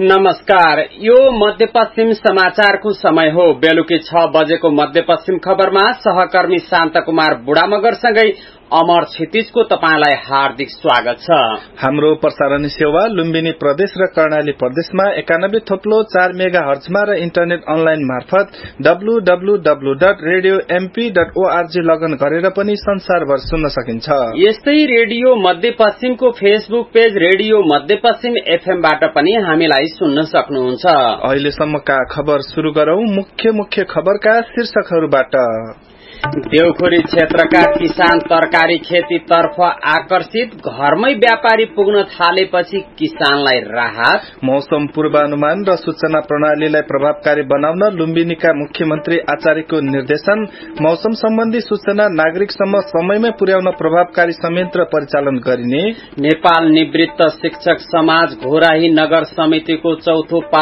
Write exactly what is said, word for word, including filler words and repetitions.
नमस्कार, यो मध्यपश्चिम समाचारको समय हो। बेलुकी छ बजेको मध्यपश्चिम खबरमा सहकर्मी शान्त कुमार बुढामगरसँगै अमर क्षितिजको तपाईंलाई हार्दिक स्वागत छ। हाम्रो प्रसारण सेवा लुम्बिनी प्रदेश र कर्णाली प्रदेशमा एकानब्बे थोप्लो चार मेगा हर्जमा र इन्टरनेट अनलाइन मार्फत W W W dot radio MP dot ORG लगन गरेर पनि संसारभर सुन्न सकिन्छ। यस्तै रेडियो मध्यपश्चिमको फेसबुक पेज रेडियो मध्यपश्चिम एफएमबाट पनि हामीलाई सुन्न सक्नुहुन्छ। अहिलेसम्मका खबर सुरु गरौं। मुख्य मुख्य खबरका शीर्षकहरूबाट। देउखुरी क्षेत्रका किसान तरकारी खेती तर्फ आकर्षित, घरमै व्यापारी पुग्न थालेपछि किसानलाई राहत। मौसम पूर्वानुमान र सूचना प्रणालीलाई प्रभावकारी बनाउन लुम्बिनीका मुख्यमन्त्री आचार्यको निर्देशन। मौसम सम्बन्धी सूचना नागरिकसम्म समयमै पुर्याउन प्रभावकारी संयन्त्र परिचालन गरिने। नेपाल निवृत्त शिक्षक समाज घोराही नगर समितिको चौथो